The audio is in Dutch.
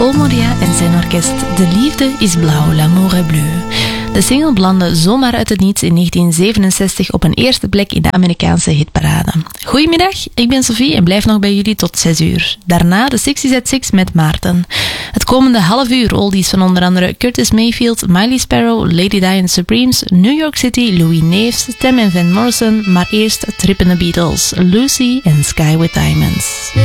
Paul Moria en zijn orkest De Liefde is Blauw, L'amour est bleu. De single belandde zomaar uit het niets in 1967 op een eerste plek in de Amerikaanse hitparade. Goedemiddag, ik ben Sophie en blijf nog bij jullie tot 6 uur. Daarna de 60's at 6 met Maarten. Het komende half uur oldies van onder andere Curtis Mayfield, Miley Sparrow, Lady Di and Supremes, New York City, Louis Neefs, Tim en Van Morrison, maar eerst trippende Beatles, Lucy en Sky with Diamonds.